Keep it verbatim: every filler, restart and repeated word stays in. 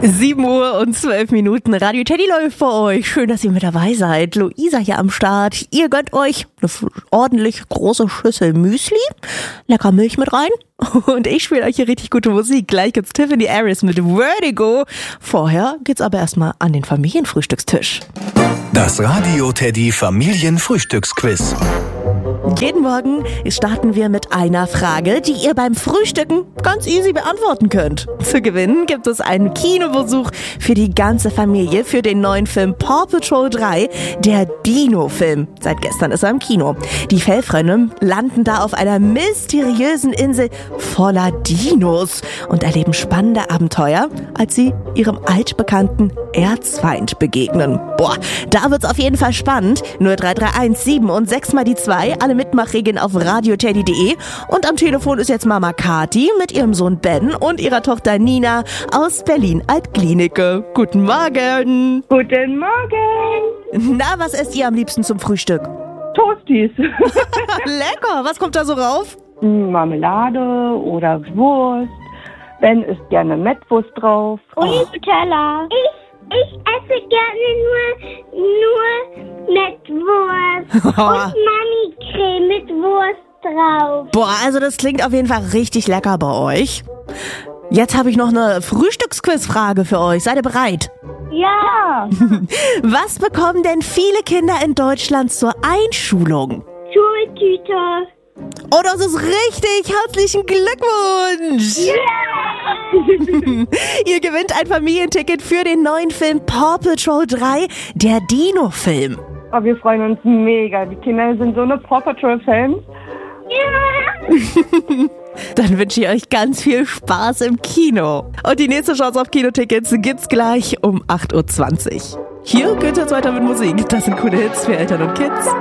sieben Uhr und zwölf Minuten. Radio Teddy läuft für euch. Schön, dass ihr mit dabei seid. Luisa hier am Start. Ihr gönnt euch eine ordentlich große Schüssel Müsli, lecker Milch mit rein. Und ich spiele euch hier richtig gute Musik. Gleich gibt's Tiffany Harris mit Vertigo. Vorher geht's aber erstmal an den Familienfrühstückstisch. Das Radio Teddy Familienfrühstücksquiz. Jeden Morgen starten wir mit einer Frage, die ihr beim Frühstücken ganz easy beantworten könnt. Zu gewinnen gibt es einen Kinobesuch für die ganze Familie für den neuen Film Paw Patrol drei, der Dino-Film. Seit gestern ist er im Kino. Die Fellfreunde landen da auf einer mysteriösen Insel voller Dinos und erleben spannende Abenteuer, als sie ihrem altbekannten Erzfeind begegnen. Boah, da wird's auf jeden Fall spannend. Nur drei drei eins sieben und sechs mal die zwei. Alle Mitmachregeln auf radioteddy punkt de. Und am Telefon ist jetzt Mama Kathi mit ihrem Sohn Ben und ihrer Tochter Nina aus Berlin-Altklinike. Guten Morgen. Guten Morgen. Na, was esst ihr am liebsten zum Frühstück? Toasties. Lecker. Was kommt da so rauf? Marmelade oder Wurst. Ben isst gerne Mettwurst drauf. Und Nutella. Ich, ich esse gerne nur, nur Mettwurst. Und Mami-Creme mit Wurst drauf. Boah, also das klingt auf jeden Fall richtig lecker bei euch. Jetzt habe ich noch eine Frühstücksquizfrage für euch. Seid ihr bereit? Ja. Was bekommen denn viele Kinder in Deutschland zur Einschulung? Schultüte. Oh, das ist richtig. Herzlichen Glückwunsch. Ja. Ihr gewinnt ein Familienticket für den neuen Film Paw Patrol drei, der Dino-Film. Oh, wir freuen uns mega. Die Kinder sind so eine Paw Patrol-Fans. Ja. Dann wünsche ich euch ganz viel Spaß im Kino. Und die nächste Chance auf Kinotickets gibt's gleich um acht Uhr zwanzig. Hier geht's jetzt weiter mit Musik. Das sind coole Hits für Eltern und Kids.